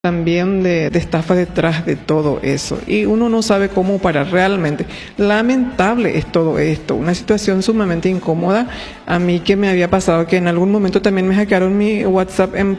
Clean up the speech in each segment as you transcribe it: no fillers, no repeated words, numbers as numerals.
también de estafa detrás de todo eso, y uno no sabe cómo parar realmente. Lamentable es todo esto, una situación sumamente incómoda. A mí que me había pasado que en algún momento también me hackearon mi WhatsApp en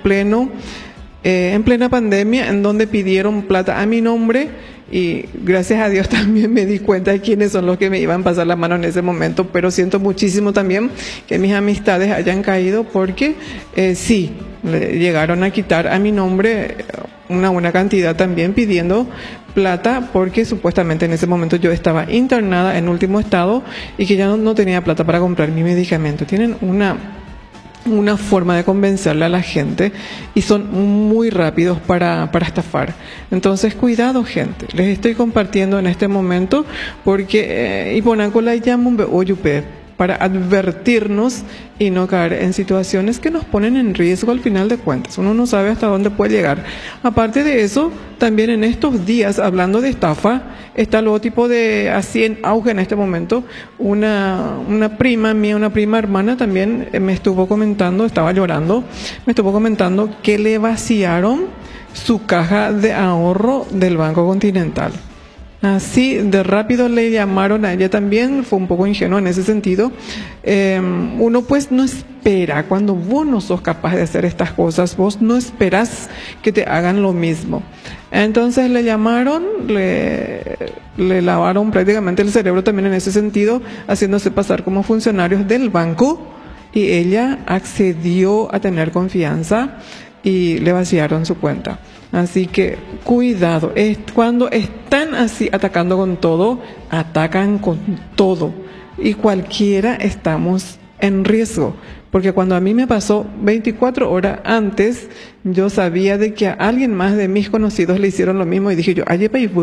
plena pandemia, en donde pidieron plata a mi nombre, y gracias a Dios también me di cuenta de quiénes son los que me iban a pasar la mano en ese momento, pero siento muchísimo también que mis amistades hayan caído, porque sí, le llegaron a quitar a mi nombre una buena cantidad también pidiendo plata, porque supuestamente en ese momento yo estaba internada en último estado y que ya no tenía plata para comprar mi medicamento. Tienen una forma de convencerle a la gente y son muy rápidos para estafar. Entonces, cuidado, gente. Les estoy compartiendo en este momento porque Iponacola llama oyupe para advertirnos y no caer en situaciones que nos ponen en riesgo al final de cuentas. Uno no sabe hasta dónde puede llegar. Aparte de eso, también en estos días, hablando de estafa, está luego tipo de, así en auge en este momento, una prima mía, una prima hermana también me estuvo comentando, estaba llorando, me estuvo comentando que le vaciaron su caja de ahorro del Banco Continental. Así de rápido le llamaron a ella también, fue un poco ingenuo en ese sentido. Uno pues no espera, cuando vos no sos capaz de hacer estas cosas, vos no esperás que te hagan lo mismo. Entonces le llamaron, le lavaron prácticamente el cerebro también en ese sentido, haciéndose pasar como funcionarios del banco, y ella accedió a tener confianza y le vaciaron su cuenta. Así que cuidado, cuando están así atacando con todo, atacan con todo, y cualquiera estamos en riesgo. Porque cuando a mí me pasó 24 horas antes, yo sabía de que a alguien más de mis conocidos le hicieron lo mismo, y dije yo,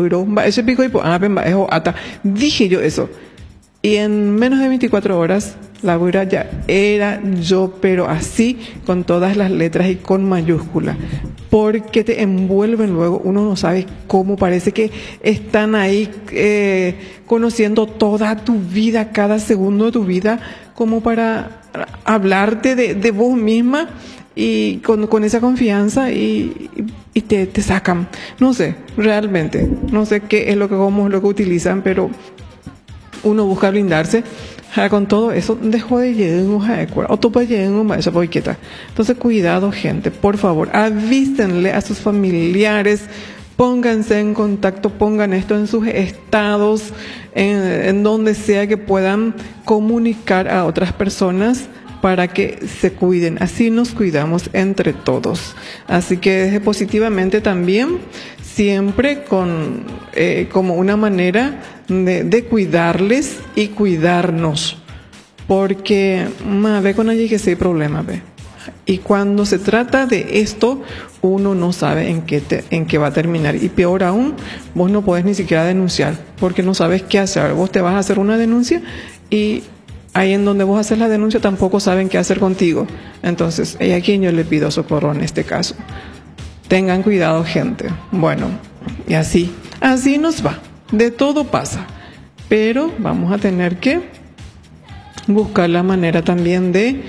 dije yo eso. Y en menos de 24 horas, la buira ya era yo, pero así, con todas las letras y con mayúscula. Porque te envuelven luego, uno no sabe cómo, parece que están ahí conociendo toda tu vida, cada segundo de tu vida, como para hablarte de vos misma, y con esa confianza, y te sacan. No sé, realmente, no sé qué es lo que utilizan, pero uno busca blindarse. Con todo eso, dejó de llegar o topa llegar esa poiqueta. Entonces, cuidado, gente, por favor, avísenle a sus familiares, pónganse en contacto, pongan esto en sus estados, en donde sea que puedan comunicar a otras personas para que se cuiden. Así nos cuidamos entre todos. Así que desde Positivamente también, siempre como una manera de cuidarles y cuidarnos, porque ve con allí que sí hay problema, ve. Y cuando se trata de esto, uno no sabe en qué va a terminar, y peor aún, vos no podés ni siquiera denunciar, porque no sabes qué hacer. Vos te vas a hacer una denuncia, y ahí en donde vos haces la denuncia tampoco saben qué hacer contigo. Entonces, ¿a quién yo le pido socorro en este caso? Tengan cuidado, gente. Bueno, y así nos va. De todo pasa. Pero vamos a tener que buscar la manera también de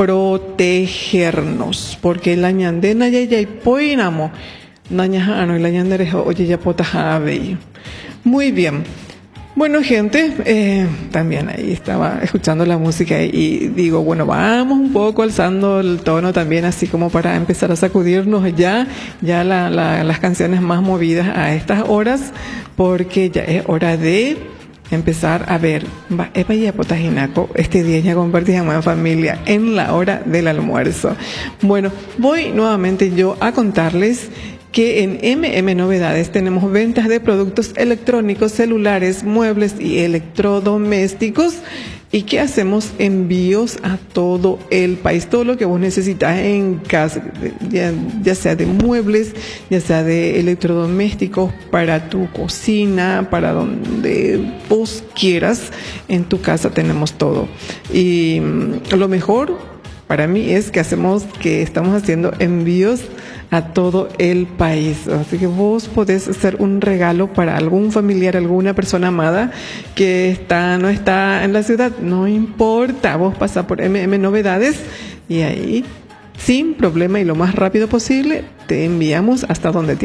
protegernos. Porque la ñandena ya poinamo. Nañajano y la ñanderejo, oye, ya potaja. Muy bien. Bueno, gente, también ahí estaba escuchando la música y digo, bueno, vamos un poco alzando el tono también, así como para empezar a sacudirnos ya las canciones más movidas a estas horas, porque ya es hora de empezar a ver, este día ya compartimos en familia en la hora del almuerzo. Bueno, voy nuevamente yo a contarles que en MM Novedades tenemos ventas de productos electrónicos, celulares, muebles y electrodomésticos, y que hacemos envíos a todo el país. Todo lo que vos necesitas en casa, ya sea de muebles, ya sea de electrodomésticos, para tu cocina, para donde vos quieras, en tu casa tenemos todo. Y lo mejor para mí es que estamos haciendo envíos a todo el país. Así que vos podés hacer un regalo para algún familiar, alguna persona amada que no está en la ciudad. No importa, vos pasás por MM Novedades y ahí sin problema y lo más rápido posible te enviamos hasta donde